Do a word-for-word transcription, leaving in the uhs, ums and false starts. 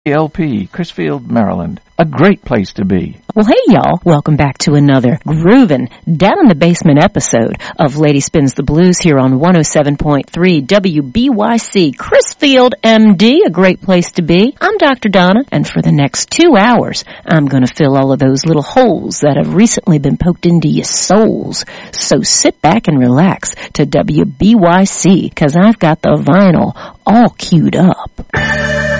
L P, Chrisfield, Maryland. A great place to be. Well, hey, y'all. Welcome back to another groovin' down in the basement episode of Lady Spins the Blues here on one oh seven point three W B Y C, Chrisfield, M D, a great place to be. I'm Doctor Donna, and for the next two hours, I'm going to fill all of those little holes that have recently been poked into your souls. So sit back and relax to W B Y C, because I've got the vinyl all queued up.